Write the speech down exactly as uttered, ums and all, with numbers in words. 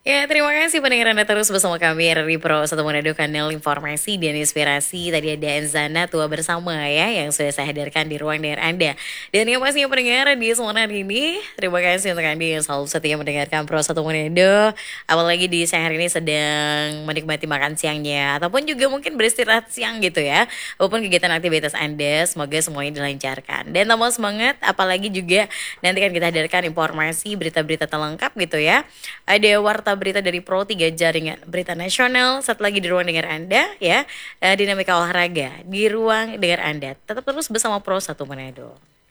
Ya, terima kasih pendengar Anda terus bersama kami dari Pro Satu Manado Kanal Informasi dan Inspirasi. Tadi ada Enzana Tua Bersama ya yang sudah saya hadirkan di ruang dengar Anda. Dan yang pastinya pendengar di semua hari ini, terima kasih untuk Anda yang selalu setia mendengarkan Pro Satu Manado. Apalagi di siang hari ini sedang menikmati makan siangnya ataupun juga mungkin beristirahat siang gitu ya. Apapun kegiatan aktivitas Anda, semoga semuanya dilancarkan. Dan tambah semangat, apalagi juga nanti kan kita hadirkan informasi berita-berita terlengkap gitu ya. Ada warta berita dari Pro tiga Jaringan Berita Nasional. Satu lagi di ruang dengar Anda ya, eh, dinamika olahraga di ruang dengar Anda. Tetap terus bersama Pro Satu Manado.